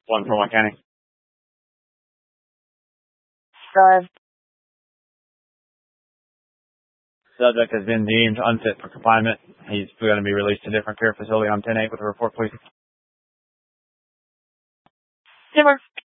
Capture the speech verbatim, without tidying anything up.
One for one county. Drive. Subject has been deemed unfit for confinement. He's going to be released to a different care facility on ten eight with a report, please. Zimmer.